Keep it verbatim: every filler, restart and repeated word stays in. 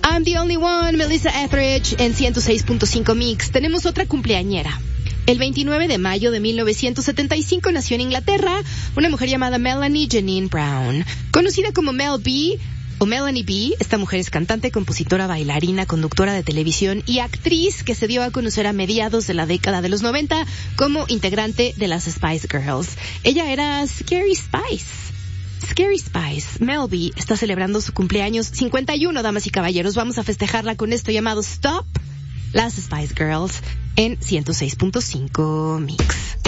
I'm the only one, Melissa Etheridge en ciento seis punto cinco Mix. Tenemos otra cumpleañera. El veintinueve de mayo de mil novecientos setenta y cinco nació en Inglaterra una mujer llamada Melanie Janine Brown. Conocida como Mel B o Melanie B, esta mujer es cantante, compositora, bailarina, conductora de televisión y actriz que se dio a conocer a mediados de la década de los noventa como integrante de las Spice Girls. Ella era Scary Spice. Scary Spice. Mel B está celebrando su cumpleaños cincuenta y uno, damas y caballeros. Vamos a festejarla con esto llamado Stop, las Spice Girls, en ciento seis punto cinco Mix.